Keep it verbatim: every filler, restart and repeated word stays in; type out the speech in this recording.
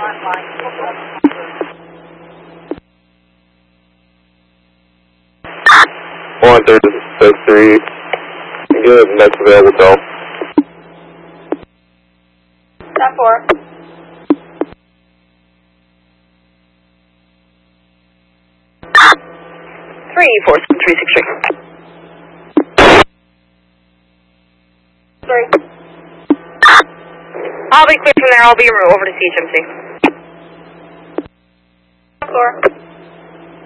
One thirty six three. Good, next available call. ten four. Three four three six three. Three. I'll be clear from there. I'll be en route over to C H M C. Four.